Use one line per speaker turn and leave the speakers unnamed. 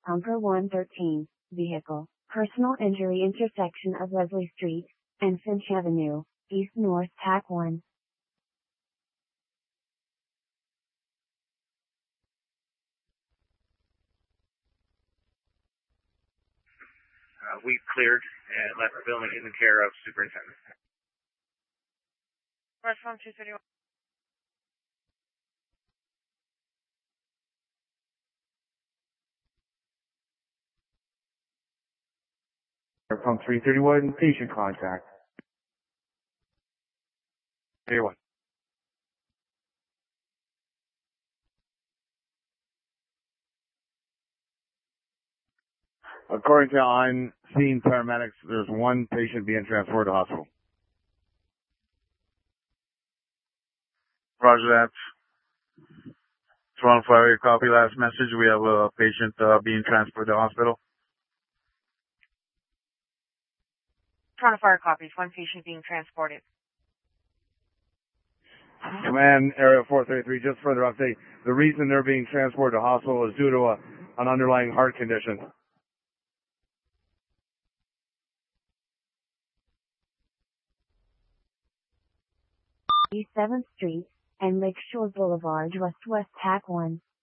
Pumper 113, vehicle, personal injury intersection of Leslie Street and Finch Avenue, East North TAC 1.
We've cleared and left the building in the care of Superintendent.
Restaurant 231.
Pump 331, patient contact.
31.
According to on-scene paramedics, there's one patient being transferred to hospital.
Roger that. Toronto Flyer, copy last message. We have a patient being transferred to hospital.
Toronto Fire copies. One patient being transported.
Command Area 433, just further update. The reason they're being transported to hospital is due to an underlying heart condition.
East 7th Street and Lakeshore Boulevard, West TAC 1.